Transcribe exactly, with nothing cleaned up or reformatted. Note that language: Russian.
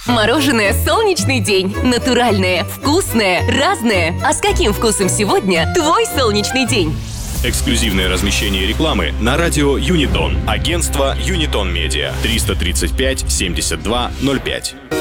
Мороженое «Солнечный день». Натуральное, вкусное, разное. А с каким вкусом сегодня твой солнечный день? Эксклюзивное размещение рекламы на радио Юнитон. Агентство Юнитон Медиа. триста тридцать пять семьдесят два ноль пять.